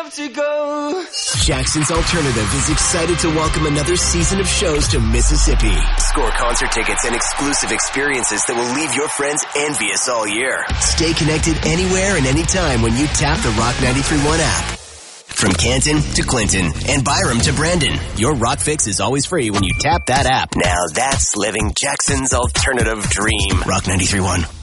love to go. Jackson's Alternative is excited to welcome another season of shows to Mississippi. Score concert tickets and exclusive experiences that will leave your friends envious all year. Stay connected anywhere and anytime when you tap the Rock 93.1 app. From Canton to Clinton and Byram to Brandon, your Rock Fix is always free when you tap that app. Now that's living Jackson's alternative dream. Rock 93.1.